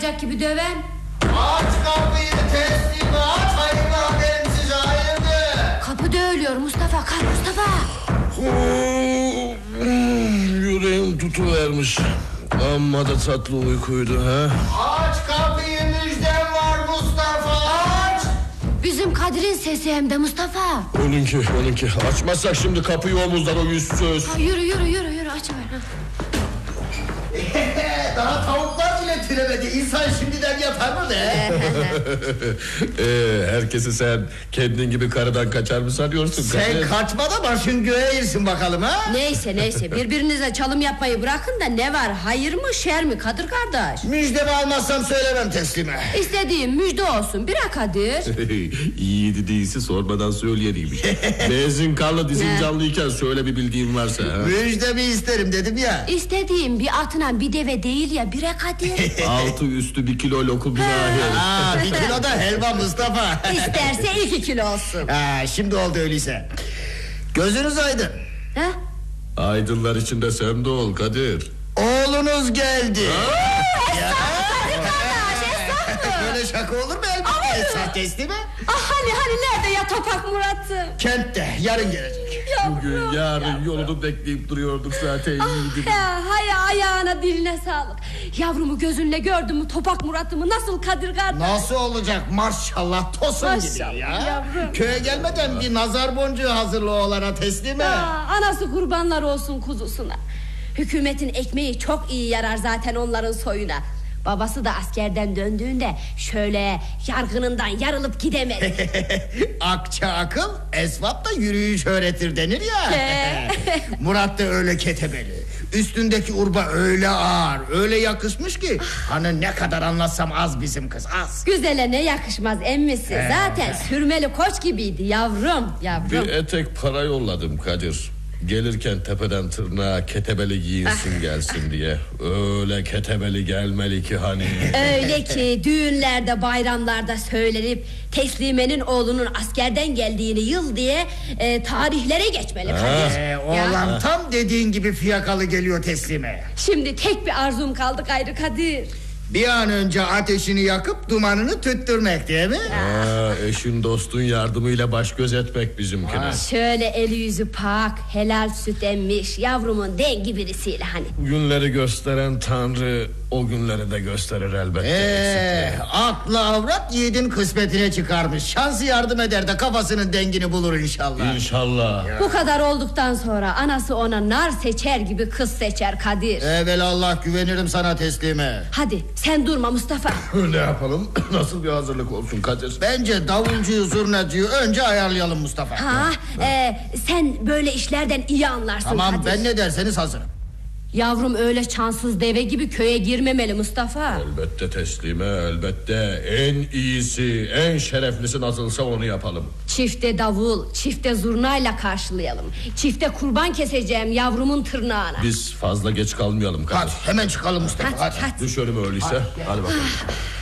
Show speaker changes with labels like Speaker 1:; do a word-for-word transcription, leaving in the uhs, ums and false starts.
Speaker 1: olacak gibi döven?
Speaker 2: Aç kapıyı teslim aç. Hayırlı haberim size hayırlı.
Speaker 1: Kapı dövülüyor Mustafa, kalk Mustafa.
Speaker 3: Yüreğim tutuvermiş. Amma da tatlı uykuydu ha.
Speaker 2: Aç kapıyı, müjdem var Mustafa, aç.
Speaker 1: Bizim Kadir'in sesi hem de Mustafa.
Speaker 3: Onunki onunki. Açmazsak şimdi kapıyı omuzlar o yüzsüz.
Speaker 1: Ha, yürü yürü yürü yürü açıver.
Speaker 2: Daha tavuklar bile türemedi. İnsan şimdiden yatar mı be?
Speaker 3: ee, herkesi sen kendin gibi karıdan kaçar mı sanıyorsun?
Speaker 2: Sen
Speaker 3: Kadir?
Speaker 2: kaçma da başın göğe girsin bakalım ha.
Speaker 1: Neyse neyse birbirinize çalım yapmayı bırakın da ne var, hayır mı şer mi Kadir kardeş?
Speaker 2: Müjdemi almazsam söylemem teslime.
Speaker 1: İstediğim müjde olsun bira Kadir.
Speaker 3: İyiydi değilse sormadan söyleyeyim. Benzin karlı dizin canlıyken söyle bir bildiğin varsa ha?
Speaker 2: Müjdemi isterim dedim ya.
Speaker 1: İstediğim bir atına bir deve değil ya bira Kadir.
Speaker 3: Altı üstü bir kilo lokum birader.
Speaker 2: Aa, bir kilo da helva Mustafa.
Speaker 1: İsterse iki kilo olsun.
Speaker 2: Ha, şimdi oldu öyleyse. Gözünüz aydın.
Speaker 1: Ha?
Speaker 3: Aydınlar içinde sen de ol Kadir.
Speaker 2: Oğlunuz geldi. Ya.
Speaker 1: Kadir kardeş esnaf mı?
Speaker 2: Böyle şaka olur mu elbette? Esnaf teslim mi?
Speaker 1: Ah, hani hani nerede ya Topak Murat'ım?
Speaker 2: Kentte yarın gelecek.
Speaker 3: Bugün yarın yolunu bekleyip duruyorduk zaten. iyiydi.
Speaker 1: Ya, hay ayağına diline sağlık. Yavrumu gözünle gördün mü Topak Murat'ımı nasıl Kadir kardeş?
Speaker 2: Nasıl olacak maşallah tosun
Speaker 1: Maşallah
Speaker 2: gibi ya.
Speaker 1: yavrum.
Speaker 2: Köye gelmeden bir nazar boncuğu hazırlı oğlana teslim mi?
Speaker 1: Aa, anası kurbanlar olsun kuzusuna. Hükümetin ekmeği çok iyi yarar zaten onların soyuna. Babası da askerden döndüğünde şöyle yargınından yarılıp gidemedi.
Speaker 2: Akça akıl esvap da yürüyüş öğretir denir ya.
Speaker 1: He.
Speaker 2: Murat da öyle ketebeli. Üstündeki urba öyle ağır, öyle yakışmış ki hani ne kadar anlatsam az bizim kız az.
Speaker 1: Güzele ne yakışmaz emmisi.
Speaker 2: He.
Speaker 1: Zaten sürmeli koç gibiydi yavrum yavrum.
Speaker 3: Bir etek para yolladım Kadir. Gelirken tepeden tırnağa ketebeli giyinsin gelsin diye. Öyle ketebeli gelmeli ki hani.
Speaker 1: Öyle ki düğünlerde bayramlarda söylenip Teslime'nin oğlunun askerden geldiğini yıl diye e, tarihlere geçmeli Kadir.
Speaker 2: Ee, oğlan
Speaker 1: Ya.
Speaker 2: tam dediğin gibi fiyakalı geliyor teslime.
Speaker 1: Şimdi tek bir arzum kaldı gayrı Kadir.
Speaker 2: Bir an önce ateşini yakıp dumanını tüttürmek değil mi?
Speaker 3: Aa, eşin dostun yardımıyla baş göz etmek bizimkine.
Speaker 1: Şöyle eli yüzü pak, helal süt emmiş yavrumun dengi birisiyle hani.
Speaker 3: Günleri gösteren Tanrı o günleri de gösterir elbette.
Speaker 2: Ee, aklı avrat yiğidin kısmetine çıkarmış. Şansı yardım eder de kafasının dengini bulur inşallah.
Speaker 3: İnşallah.
Speaker 1: Bu kadar olduktan sonra anası ona nar seçer gibi kız seçer Kadir.
Speaker 2: Evelallah güvenirim sana teslime.
Speaker 1: Hadi sen durma Mustafa.
Speaker 3: Ne yapalım? Nasıl bir hazırlık olsun Kadir?
Speaker 2: Bence davulcuyu zurnacıyı önce ayarlayalım Mustafa.
Speaker 1: Ha, e, sen böyle işlerden iyi anlarsın
Speaker 2: Tamam
Speaker 1: Kadir.
Speaker 2: ben ne derseniz hazırım.
Speaker 1: Yavrum öyle çansız deve gibi köye girmemeli Mustafa.
Speaker 3: Elbette teslime elbette. En iyisi en şereflisi nasılsa onu yapalım.
Speaker 1: Çifte davul, çifte zurnayla karşılayalım. Çifte kurban keseceğim yavrumun tırnağına.
Speaker 3: Biz fazla geç kalmayalım Kadir.
Speaker 2: Hadi hemen çıkalım Mustafa.
Speaker 1: Hadi,
Speaker 2: Hadi.
Speaker 1: hadi.
Speaker 3: Düşelim öyleyse. Hadi bakalım.